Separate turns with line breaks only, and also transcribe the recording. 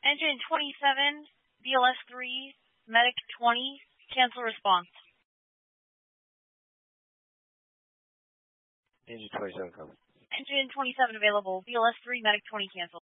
Engine 27, BLS 3, Medic 20, cancel response.
Engine 27 coming.
Engine 27 available, BLS 3, Medic 20 cancel.